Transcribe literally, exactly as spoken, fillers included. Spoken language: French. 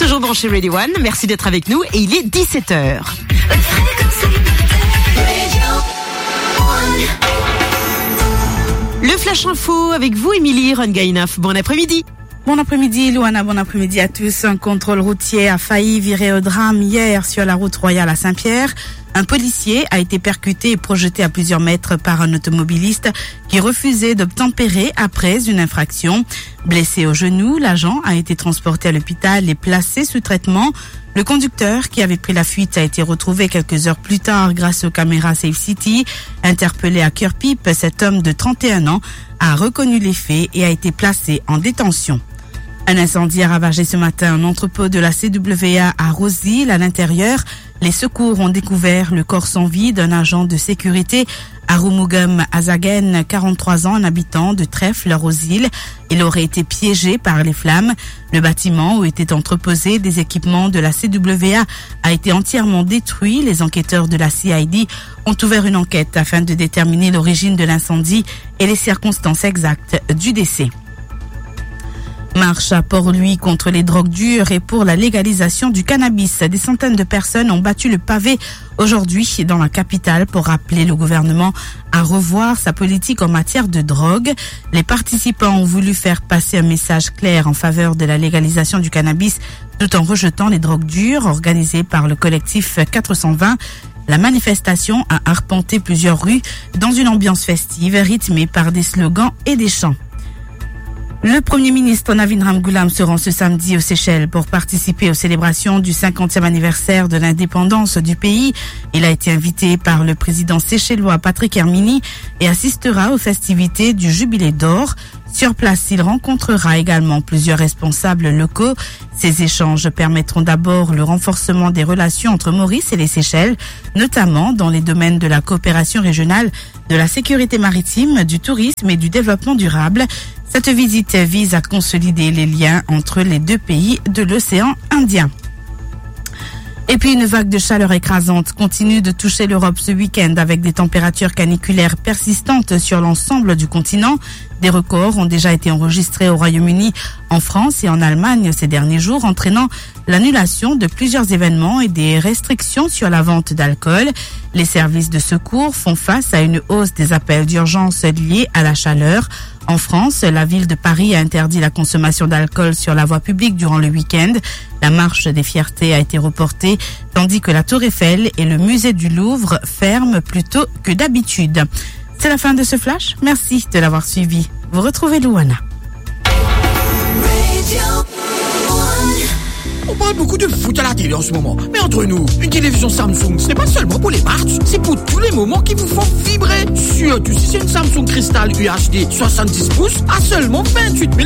toujours branché Radio One. Merci d'être avec nous et il est dix-sept heures. Le Flash Info avec vous, Émilie Rongainoff. Bon après-midi. Bon après-midi, Louana, bon après-midi à tous. Un contrôle routier a failli virer au drame hier sur la route royale à Saint-Pierre. Un policier a été percuté et projeté à plusieurs mètres par un automobiliste qui refusait d'obtempérer après une infraction. Blessé au genou, l'agent a été transporté à l'hôpital et placé sous traitement. Le conducteur qui avait pris la fuite a été retrouvé quelques heures plus tard grâce aux caméras Safe City. Interpellé à Cœur-Pipe, cet homme de trente et un ans a reconnu les faits et a été placé en détention. Un incendie a ravagé ce matin un entrepôt de la C W A à Roseville. À l'intérieur, les secours ont découvert le corps sans vie d'un agent de sécurité, Arumugam Azagen, quarante-trois ans, un habitant de Trèfle, Roseville. Il aurait été piégé par les flammes. Le bâtiment où étaient entreposés des équipements de la C W A a été entièrement détruit. Les enquêteurs de la C I D ont ouvert une enquête afin de déterminer l'origine de l'incendie et les circonstances exactes du décès. Marche à Port-Louis contre les drogues dures et pour la légalisation du cannabis. Des centaines de personnes ont battu le pavé aujourd'hui dans la capitale pour appeler le gouvernement à revoir sa politique en matière de drogue. Les participants ont voulu faire passer un message clair en faveur de la légalisation du cannabis tout en rejetant les drogues dures organisées par le collectif quatre cent vingt. La manifestation a arpenté plusieurs rues dans une ambiance festive rythmée par des slogans et des chants. Le Premier ministre Navin Ramgoolam se rend ce samedi aux Seychelles pour participer aux célébrations du cinquantième anniversaire de l'indépendance du pays. Il a été invité par le président séchellois Patrick Hermini et assistera aux festivités du Jubilé d'Or. Sur place, il rencontrera également plusieurs responsables locaux. Ces échanges permettront d'abord le renforcement des relations entre Maurice et les Seychelles, notamment dans les domaines de la coopération régionale, de la sécurité maritime, du tourisme et du développement durable. Cette visite vise à consolider les liens entre les deux pays de l'océan Indien. Et puis une vague de chaleur écrasante continue de toucher l'Europe ce week-end avec des températures caniculaires persistantes sur l'ensemble du continent. Des records ont déjà été enregistrés au Royaume-Uni, en France et en Allemagne ces derniers jours, entraînant l'annulation de plusieurs événements et des restrictions sur la vente d'alcool. Les services de secours font face à une hausse des appels d'urgence liés à la chaleur. En France, la ville de Paris a interdit la consommation d'alcool sur la voie publique durant le week-end. La marche des fiertés a été reportée, tandis que la Tour Eiffel et le musée du Louvre ferment plus tôt que d'habitude. C'est la fin de ce flash. Merci de l'avoir suivi. Vous retrouvez Louana. On parle beaucoup de foot à la télé en ce moment. Mais entre nous, une télévision Samsung, ce n'est pas seulement pour les matchs, c'est pour tous les moments qui vous font vibrer. Surtout si c'est une Samsung Crystal U H D soixante-dix pouces à seulement vingt-huit mille